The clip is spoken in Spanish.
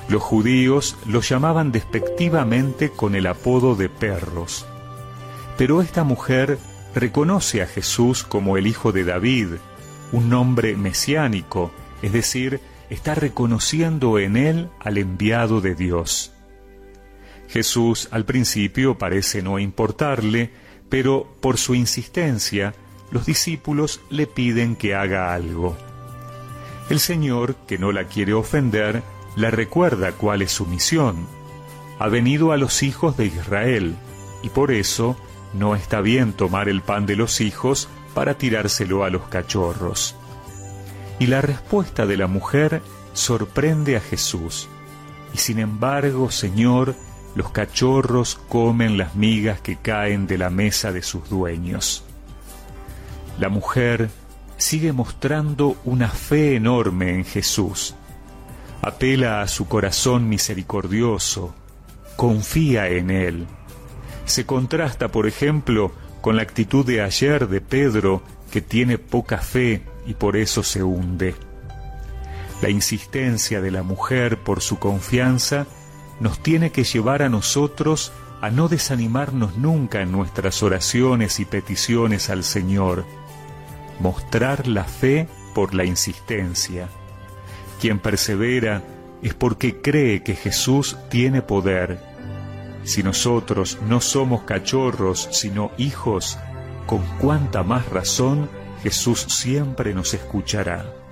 Los judíos los llamaban despectivamente con el apodo de perros. Pero esta mujer reconoce a Jesús como el hijo de David, un nombre mesiánico, es decir, está reconociendo en él al enviado de Dios. Jesús al principio parece no importarle, pero por su insistencia, los discípulos le piden que haga algo. El Señor, que no la quiere ofender, le recuerda cuál es su misión. Ha venido a los hijos de Israel, y por eso no está bien tomar el pan de los hijos para tirárselo a los cachorros. Y la respuesta de la mujer sorprende a Jesús. Y sin embargo, Señor, los cachorros comen las migas que caen de la mesa de sus dueños. La mujer sigue mostrando una fe enorme en Jesús. Apela a su corazón misericordioso, confía en Él. Se contrasta, por ejemplo, con la actitud de ayer de Pedro, que tiene poca fe y por eso se hunde. La insistencia de la mujer por su confianza nos tiene que llevar a nosotros a no desanimarnos nunca en nuestras oraciones y peticiones al Señor. Mostrar la fe por la insistencia. Quien persevera es porque cree que Jesús tiene poder. Si nosotros no somos cachorros, sino hijos, con cuánta más razón Jesús siempre nos escuchará.